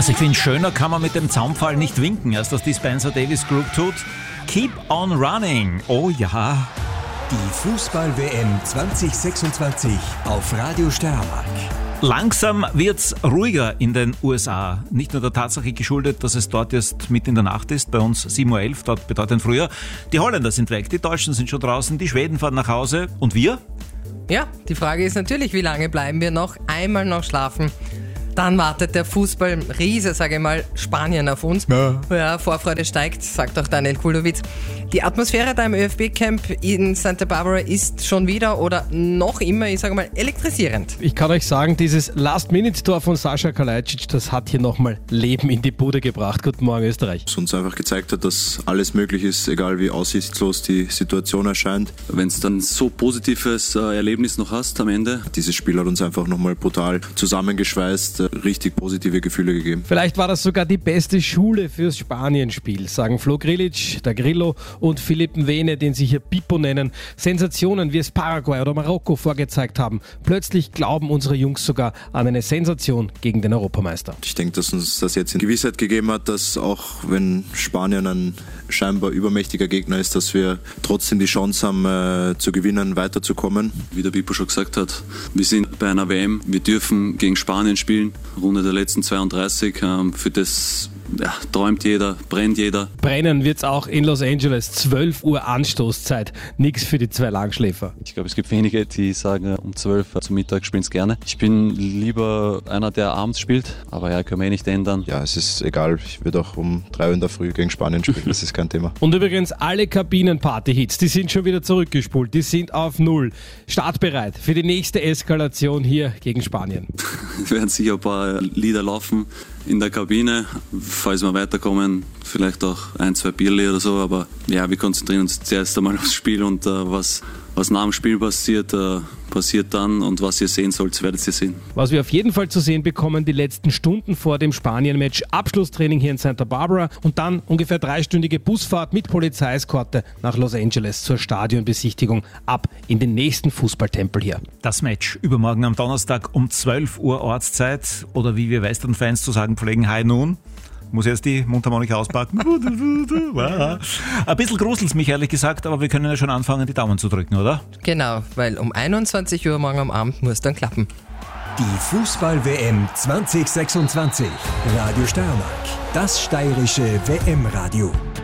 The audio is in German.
Also ich finde, schöner kann man mit dem Zaunpfahl nicht winken, als das die Spencer Davis Group tut. Keep on running. Oh ja. Die Fußball-WM 2026 auf Radio Steiermark. Langsam wird's ruhiger in den USA. Nicht nur der Tatsache geschuldet, dass es dort erst mitten in der Nacht ist, bei uns 7.11 Uhr, dort bedeutend früher. Die Holländer sind weg, die Deutschen sind schon draußen, die Schweden fahren nach Hause. Und wir? Ja, die Frage ist natürlich, wie lange bleiben wir noch? Einmal noch schlafen. Dann wartet der Fußballriese, sage ich mal, Spanien auf uns. Ja, Vorfreude steigt, sagt auch Daniel Kulowitz. Die Atmosphäre da im ÖFB-Camp in Santa Barbara ist schon wieder oder noch immer, ich sage mal, elektrisierend. Ich kann euch sagen, dieses Last-Minute-Tor von Sascha Kalajdzic, das hat hier nochmal Leben in die Bude gebracht. Guten Morgen, Österreich. Was uns einfach gezeigt hat, dass alles möglich ist, egal wie aussichtslos die Situation erscheint. Wenn es dann so positives Erlebnis noch hast am Ende. Dieses Spiel hat uns einfach nochmal brutal zusammengeschweißt, richtig positive Gefühle gegeben. Vielleicht war das sogar die beste Schule fürs Spanien-Spiel, sagen Flo Grilic, der Grillo und Philipp Mwene, den sie hier Pipo nennen. Sensationen, wie es Paraguay oder Marokko vorgezeigt haben. Plötzlich glauben unsere Jungs sogar an eine Sensation gegen den Europameister. Ich denke, dass uns das jetzt in Gewissheit gegeben hat, dass auch wenn Spanien ein scheinbar übermächtiger Gegner ist, dass wir trotzdem die Chance haben, zu gewinnen, weiterzukommen. Wie der Pipo schon gesagt hat, wir sind bei einer WM, wir dürfen gegen Spanien spielen. Runde der letzten 32, für das träumt jeder, brennt jeder. Brennen wird's auch in Los Angeles, 12 Uhr Anstoßzeit. Nix für die zwei Langschläfer. Ich glaube, es gibt wenige, die sagen, um 12 Uhr zum Mittag spielen sie gerne. Ich bin lieber einer, der abends spielt, aber ja, können wir nicht ändern. Ja, es ist egal, ich würde auch um 3 Uhr in der Früh gegen Spanien spielen, das ist kein Thema. Und übrigens, alle Kabinen-Party-Hits, die sind schon wieder zurückgespult, die sind auf Null. Startbereit für die nächste Eskalation hier gegen Spanien. Es werden sicher ein paar Lieder laufen in der Kabine, falls wir weiterkommen, vielleicht auch 1, 2 Bierle oder so, aber ja, wir konzentrieren uns zuerst einmal aufs Spiel und was nach dem Spiel passiert dann und was ihr sehen sollt, werdet ihr sehen. Was wir auf jeden Fall zu sehen bekommen, die letzten Stunden vor dem Spanien-Match, Abschlusstraining hier in Santa Barbara und dann ungefähr 3-stündige Busfahrt mit Polizeieskorte nach Los Angeles zur Stadionbesichtigung ab in den nächsten Fußballtempel hier. Das Match übermorgen am Donnerstag um 12 Uhr Ortszeit oder wie wir Western-Fans zu sagen pflegen, High Noon. Muss jetzt die Mundharmonika auspacken. Ein bisschen gruselt's mich ehrlich gesagt, aber wir können ja schon anfangen, die Daumen zu drücken, oder? Genau, weil um 21 Uhr morgen am Abend muss dann klappen. Die Fußball-WM 2026. Radio Steiermark. Das steirische WM-Radio.